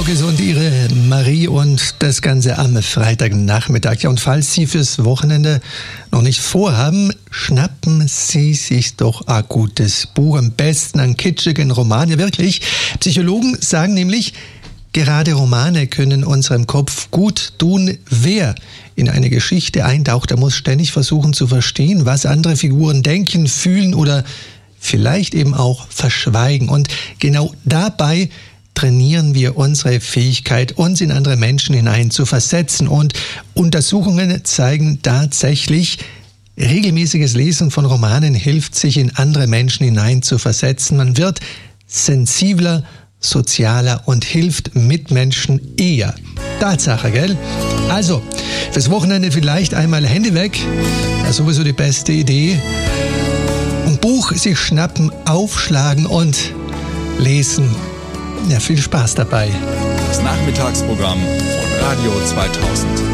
gesund, Ihre Marie und das Ganze am Freitagnachmittag. Ja, und falls Sie fürs Wochenende noch nicht vorhaben, schnappen Sie sich doch ein gutes Buch, am besten einen kitschigen Roman. Ja, wirklich. Psychologen sagen nämlich, gerade Romane können unserem Kopf gut tun. Wer in eine Geschichte eintaucht, der muss ständig versuchen zu verstehen, was andere Figuren denken, fühlen oder vielleicht eben auch verschweigen. Und genau dabei trainieren wir unsere Fähigkeit, uns in andere Menschen hinein zu versetzen. Und Untersuchungen zeigen tatsächlich, regelmäßiges Lesen von Romanen hilft, sich in andere Menschen hinein zu versetzen. Man wird sensibler, sozialer und hilft Mitmenschen eher. Tatsache, gell? Also, fürs Wochenende vielleicht einmal Hände weg. Ja, sowieso die beste Idee. Ein Buch sich schnappen, aufschlagen und lesen. Ja, viel Spaß dabei. Das Nachmittagsprogramm von Radio 2000.